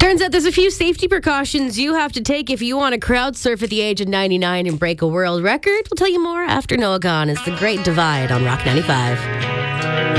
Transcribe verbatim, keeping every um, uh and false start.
Turns out there's a few safety precautions you have to take if you want to crowd surf at the age of ninety-nine and break a world record. We'll tell you more after Noah Gone. It's The Great Divide on Rock ninety-five.